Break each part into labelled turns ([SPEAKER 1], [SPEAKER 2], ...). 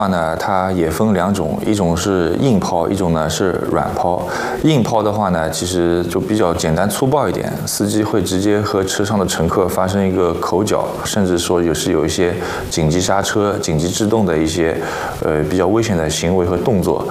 [SPEAKER 1] 呢，它也分两种，一种是硬抛，一种呢是软抛。硬抛的话呢，其实就比较简单粗暴一点，司机会直接和车上的乘客发生一个口角，甚至说有一些紧急刹车、紧急制动的一些比较危险的行为和动作，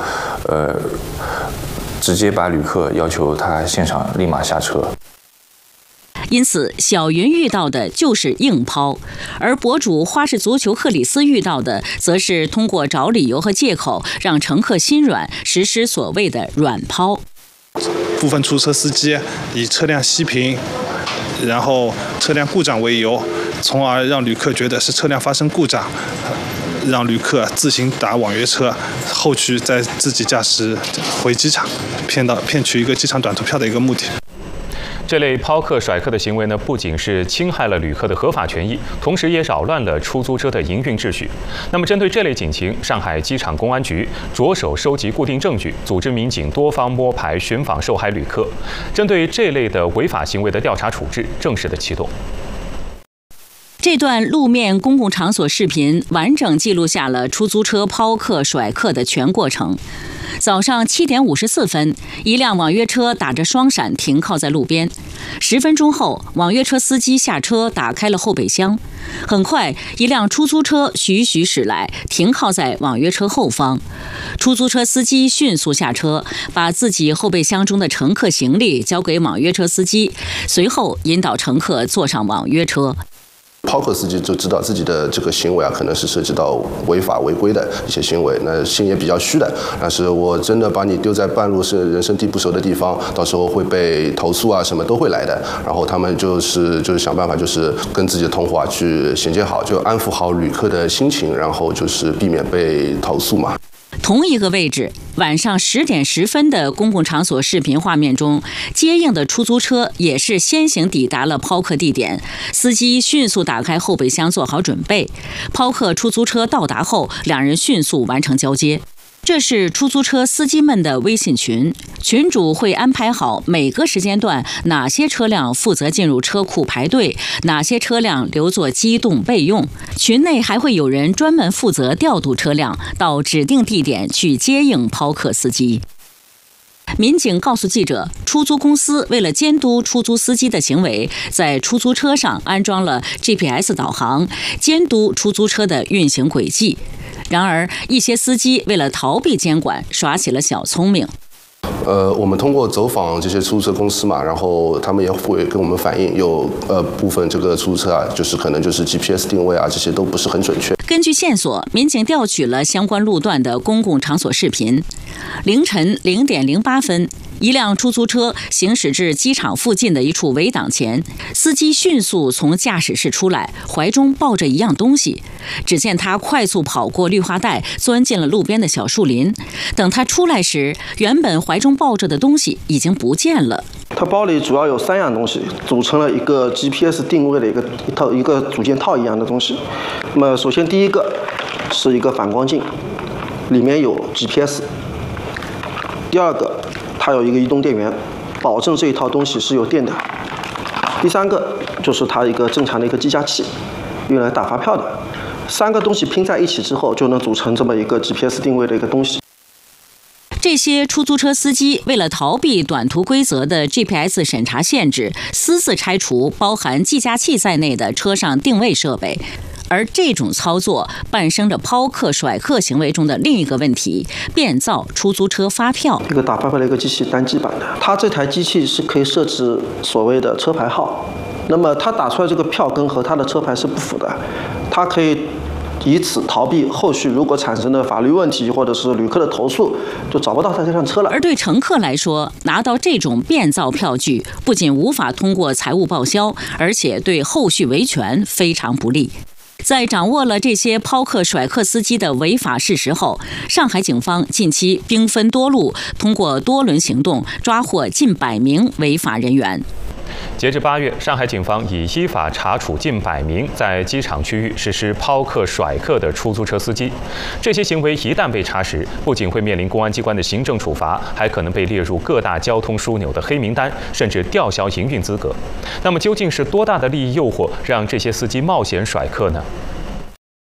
[SPEAKER 1] 直接把旅客要求他现场立马下车。
[SPEAKER 2] 因此，小云遇到的就是硬抛，而博主花式足球克里斯遇到的，则是通过找理由和借口让乘客心软，实施所谓的软抛。
[SPEAKER 3] 部分出租车司机以车辆熄屏，然后车辆故障为由，从而让旅客觉得是车辆发生故障，让旅客自行打网约车，后续再自己驾驶回机场，骗取一个机场短途票的一个目的。
[SPEAKER 4] 这类抛客甩客的行为呢，不仅是侵害了旅客的合法权益，同时也扰乱了出租车的营运秩序。那么，针对这类警情，上海机场公安局着手收集固定证据，组织民警多方摸排寻访受害旅客，针对这类的违法行为的调查处置正式的启动。
[SPEAKER 2] 这段路面公共场所视频完整记录下了出租车抛客甩客的全过程。早上7点54分，一辆网约车打着双闪停靠在路边。10分钟后，网约车司机下车打开了后备箱。很快，一辆出租车徐徐驶来，停靠在网约车后方。出租车司机迅速下车，把自己后备箱中的乘客行李交给网约车司机，随后引导乘客坐上网约车。
[SPEAKER 5] 抛客司机就知道自己的这个行为可能是涉及到违法违规的一些行为，那心也比较虚的。但是我真的把你丢在半路是人生地不熟的地方，到时候会被投诉什么都会来的。然后他们就是想办法，就是跟自己的同伙去衔接好，就安抚好旅客的心情，然后就是避免被投诉嘛。
[SPEAKER 2] 同一个位置，晚上10点10分的公共场所视频画面中，接应的出租车也是先行抵达了抛客地点，司机迅速打开后备箱做好准备。抛客出租车到达后，两人迅速完成交接。这是出租车司机们的微信群，群主会安排好每个时间段哪些车辆负责进入车库排队，哪些车辆留作机动备用。群内还会有人专门负责调度车辆到指定地点去接应抛客司机。民警告诉记者，出租公司为了监督出租司机的行为，在出租车上安装了 GPS 导航，监督出租车的运行轨迹。然而，一些司机为了逃避监管，耍起了小聪明。
[SPEAKER 5] 我们通过走访这些出租车公司嘛，然后他们也会跟我们反映，有部分这个出租车就是可能就是 GPS 定位这些都不是很准确。
[SPEAKER 2] 根据线索，民警调取了相关路段的公共场所视频。凌晨0点08分，一辆出租车行驶至机场附近的一处围挡前，司机迅速从驾驶室出来，怀中抱着一样东西。只见他快速跑过绿化带，钻进了路边的小树林。等他出来时，原本怀中抱着的东西已经不见了。
[SPEAKER 6] 他包里主要有3样东西，组成了一个 GPS 定位的一个组件套一样的东西。那么首先第一个是一个反光镜，里面有 GPS。第二个，它有一个移动电源，保证这一套东西是有电的。第三个就是它一个正常的一个计价器，用来打发票的。3个东西拼在一起之后，就能组成这么一个 GPS 定位的一个东西。
[SPEAKER 2] 这些出租车司机为了逃避短途规则的 GPS 审查限制，私自拆除包含计价器在内的车上定位设备。而这种操作伴生着抛客甩客行为中的另一个问题：变造出租车发票。
[SPEAKER 6] 一个打发票的一个机器，单机版的，它这台机器是可以设置所谓的车牌号。那么它打出来这个票根和它的车牌是不符的，它可以以此逃避后续如果产生的法律问题或者是旅客的投诉，就找不到他这辆车了。
[SPEAKER 2] 而对乘客来说，拿到这种变造票据，不仅无法通过财务报销，而且对后续维权非常不利。在掌握了这些抛客甩客司机的违法事实后，上海警方近期兵分多路，通过多轮行动抓获近100名违法人员。
[SPEAKER 4] 截至8月，上海警方已依法查处近100名在机场区域实施抛客甩客的出租车司机。这些行为一旦被查实，不仅会面临公安机关的行政处罚，还可能被列入各大交通枢纽的黑名单，甚至吊销营运资格。那么，究竟是多大的利益诱惑让这些司机冒险甩客呢？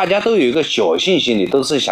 [SPEAKER 7] 大家都有一个侥幸心理，都是想